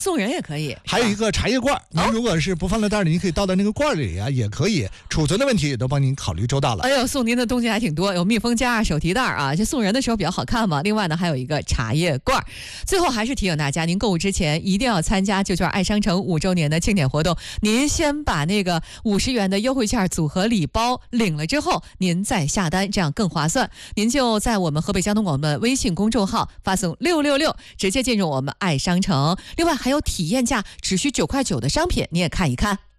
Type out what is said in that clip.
送人也可以。 还有一个茶叶罐，您如果是不放在袋里，您可以倒到那个罐里啊，也可以。储存的问题也都帮您考虑周到了。 哎呦，送您的东西还挺多，有密封夹、手提袋啊，这送人的时候比较好看嘛。另外呢，还有一个茶叶罐。最后还是提醒大家，您购物之前一定要参加旧券爱商城5周年的庆典活动。您先把那个50元的优惠券组合礼包领了之后，您再下单，这样更划算。您就在我们河北交通广播的微信公众号发送666，直接进入我们爱商城。另外还有体验价只需9块9的商品，你也看一看。